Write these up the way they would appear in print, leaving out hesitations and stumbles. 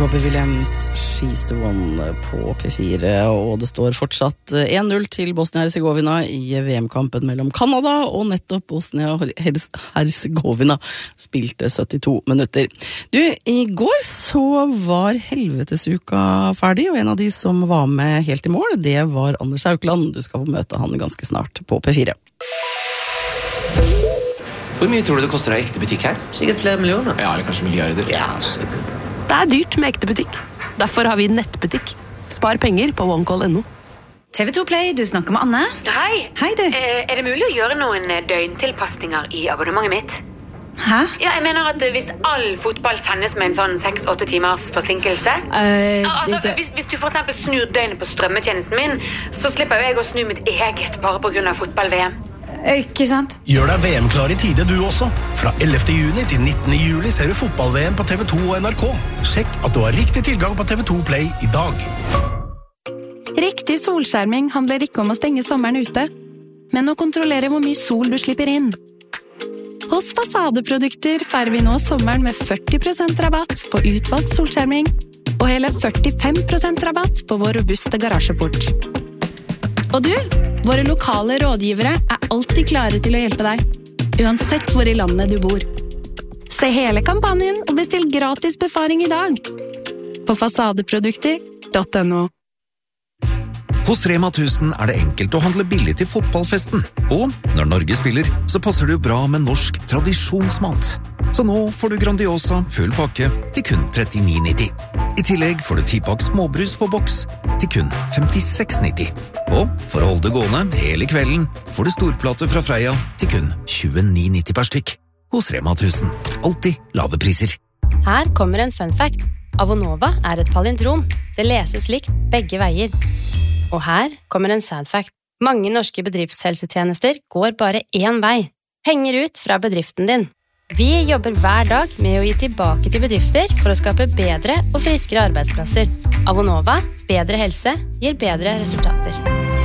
Robbie Williams, She's the One på P4, og det står fortsatt 1-0 til Bosnia-Herzegovina i VM-kampen mellom Kanada, og nettopp Bosnia-Herzegovina spilte 72 minutter. Du, i går så var helvetesuka ferdig, og en av de som var med helt i mål, det var Anders Haukeland. Du skal få møte han ganske snart på P4. Hvor mye tror du det koster å ha ekte butikk her? Sikkert flere millioner. Ja, eller kanskje milliarder. Ja, sikkert. Det dyrt med ekte butikk. Derfor har vi nettbutikk. Spar penger på OneCall.no. TV2 Play, du snakker med Anne. Hei. Hei, du. Er det mulig å gjøre noen døgntilpasninger i abonnementet mitt? Hæ? Ja, jeg mener at hvis all fotball sendes med en sånn 6-8 timers forsinkelse hvis du for eksempel snur døgnet på strømmetjenesten min, så slipper jeg å snu mitt eget bare på grunn av fotball-VM. Ikke sant? Gjør deg VM-klar i tide du også. Fra 11. juni til 19. juli ser du fotball-VM på TV2 og NRK. Sjekk at du har riktig tilgang på TV2 Play i dag. Riktig solskjerming handler ikke om å stenge sommeren ute, men å kontrollere hvor mye sol du slipper inn. Hos Fasadeprodukter feirer vi nå sommeren med 40% rabatt på utvalgt solskjerming, og hele 45% rabatt på vår robuste garasjeport. Og du, våre lokale rådgivere alltid klare til å hjelpe deg, uansett hvor i landet du bor. Se hele kampanjen og bestill gratis befaring i dag på fasadeprodukter.no. Hos Rema 1000 det enkelt å handle billig til fotballfesten. Og når Norge spiller, så passer det jo bra med norsk tradisjonsmat. Så nå får du Grandiosa full pakke til kun 39,90. I tillegg får du 10-pakk småbrus på boks til kun 56,90. Og for å holde det gående hele kvelden, får du storplate fra Freia til kun 29,90 per stykk. Hos Rema 1000. Alltid lave priser. Her kommer en fun fact. Avonova et palindrom. Det leses likt begge veier. Og her kommer en sad fact. Mange norske bedriftshelsetjenester går bare én vei. Penger ut fra bedriften din. Vi jobber hver dag med å gi tilbake til bedrifter for å skape bedre og friskere arbeidsplasser. Avonova, bedre helse, gir bedre resultater.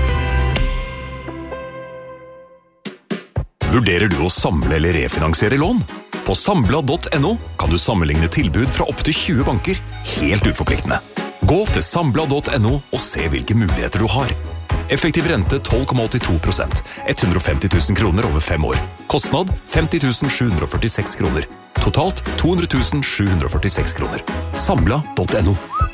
Vurderer du å samle eller refinansiere lån? På Sambla.no kan du sammenligne tilbud fra opp til 20 banker, helt uforpliktende. Gå til Sambla.no og se hvilke muligheter du har. Effektiv rente 12,82%, 150 000 kroner over 5 år. Kostnad 50 746 kroner. Totalt 200 746 kroner. Sambla.no.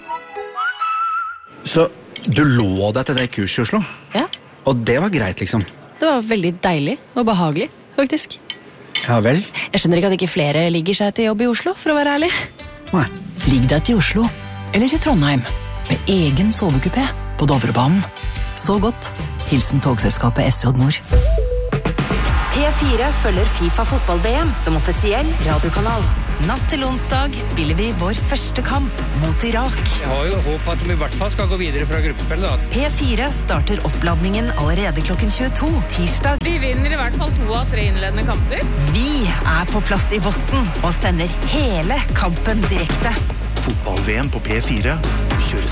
Så du lå deg til det kurset i Oslo? Ja. Og det var greit, liksom? Det var veldig deilig og behagelig, faktisk. Ja vel? Jeg skjønner ikke at ikke flere ligger seg til jobb i Oslo, for å være ærlig. Nei. Ligg deg til Oslo, eller til Trondheim, med egen sovekupé på Dovrebanen. Så godt. Hilsen togselskapet SJ Nord. P4 følger FIFA fotball-VM som offisiell radiokanal. Natt til onsdag spiller vi vår første kamp mot Irak. Jeg har jo håp at de i hvert fall skal gå videre fra gruppespillet da. P4 starter oppladningen allerede klokken 22 tirsdag. Vi vinner i hvert fall 2 av 3 innledende kamper. Vi på plass i Boston og sender hele kampen direkte. Fotball-VM på P4 kjøres